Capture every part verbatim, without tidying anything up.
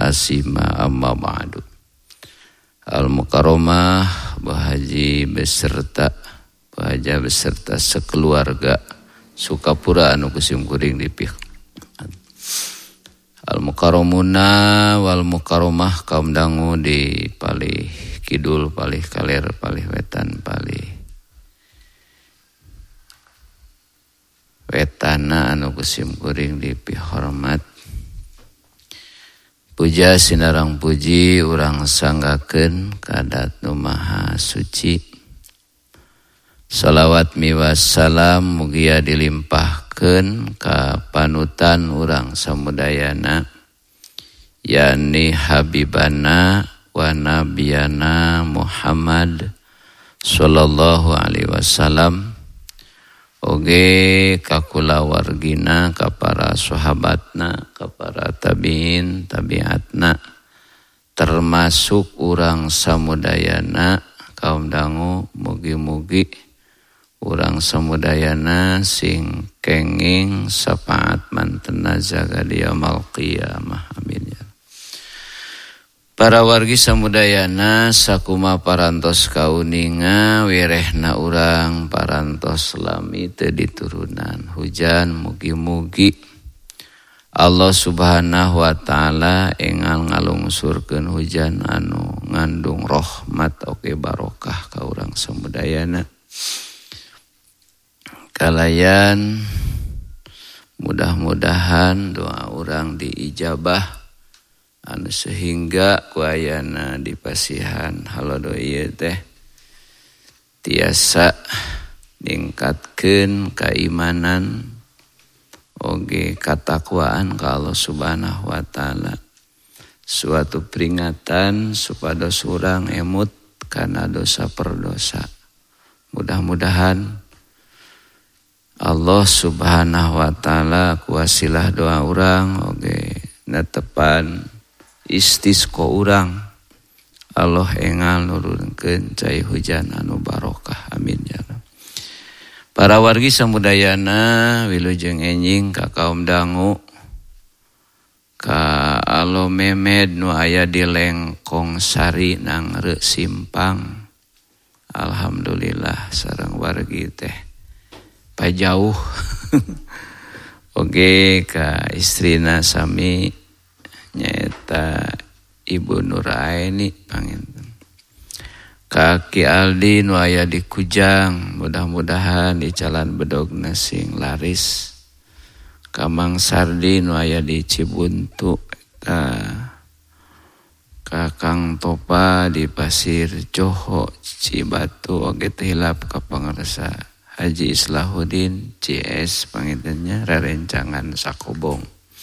hasima amma ba'du. Al-Mukarramah Bahaji beserta Bahaja beserta sekeluarga Sukapura anu kusim kuring dipih. Al-Mukarramuna wal Mukarramah kaum dangu di palih kidul, palih kaler, palih wetan, palih wetana anu kusim kuring dipih hormat. Puja sinarang puji urang sanggakeun kadat nu maha suci. Salawat miwas salam mugia dilimpahkeun ka panutan urang samudayana yakni habibana wa nabiyana Muhammad sallallahu alaihi wasallam, oge ka kulawargina, ka para sahabatna, ka para tabiin tabiatna, termasuk urang samudayana kaum dangu. Mugi-mugi urang samudayana sing kenging sapaat mantena jaga yaumul qiyamah, amin ya. Para wargi samudayana sakuma parantos kauninga wirehna urang parantos lami teu diturunan hujan. Mugi-mugi Allah subhanahu wa ta'ala engal ngalungsurkeun hujan anu ngandung rahmat oge barokah ka urang samudayana. Kalayan mudah-mudahan doa urang diijabah anu sehingga kuayana dipasihan halodo ieu teh tiasa ningkatkeun keimanan oge katakwaan ka Allah subhanahu wa ta'ala. Suatu peringatan supados urang emut kana dosa perdosa. Mudah-mudahan Allah subhanahu wa ta'ala kuasilah doa urang oge netepan istisqa urang. Allah engal nurunkeun cai hujan anu barokah, amin ya rabbal. Para wargi samudayana wilujeng enjing ka kaum dangu, ka alo memed nu aya di Lengkong Sari Nangreu Simpang. Alhamdulillah sareng wargi teh pajauh. Oge ka istrina sami nyaeta Ibu Nuraini panginten. Ka Ki Aldi nu aya di Kujang, mudah-mudahan di Calan Bedogna sing laris. Ka Mang Sardi nu aya di Cibuntu, ka ka Kang Topa di Pasir Joho Cibatu oge teh hilap ka pangarsa Haji Islahuddin C S pangintennya rerencangan Sakobong.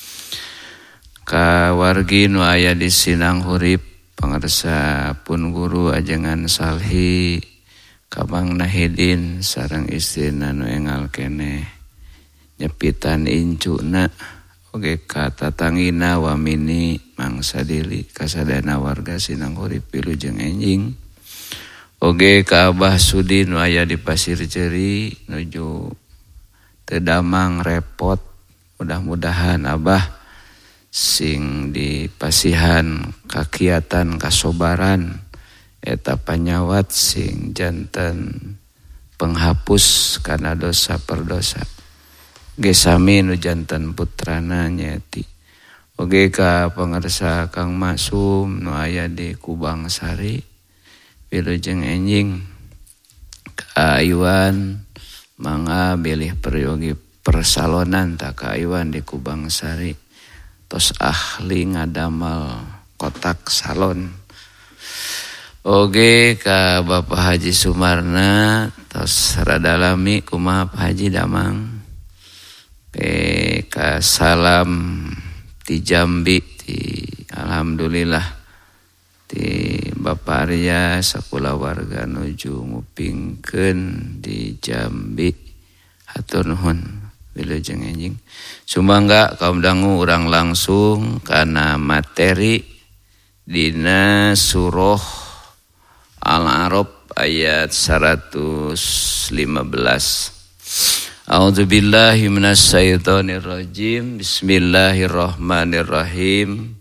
Ka wargi nu aya di Sinanghurip pangarsa Pun Guru Ajengan Salhi, ka Mang Nahidin sareng istrina nu engal keneh nyepitan incuna, oge ka tatangina Wamini Mang Sadili, kasadana warga Sinanghurip wilujeng enjing. Oge ka Abah Sudi nu aya di Pasir Ceri nuju teu damang repot. Mudah-mudahan Abah sing di pasihan kakiatan kasobaran eta panyawat sing janten penghapus kana dosa perdosa. Ge sami nu janten putrana nyeti. Oge ka pangarsa Kang Masum nu aya di Kubang Sari wilujeng enjing. Ka Iwan mangga bilih peryogi persalonan tak ka Iwan di Kubang Sari tos ahli ngadamal kotak salon. Oge ka Bapak Haji Sumarna tos radalami kumaha Pak Haji damang. Pe ka salam ti Jambi ti alhamdulillah ti Bapak Arya sakula warga nuju ngupingkeun di Jambi. Hatur nuhun wilujeng enjing. Sumangga kaum dangu urang langsung kana materi dina surah Al-A'raf ayat seratus lima belas. A'udzubillahi minasyaitonir rajim. Bismillahirrahmanirrahim.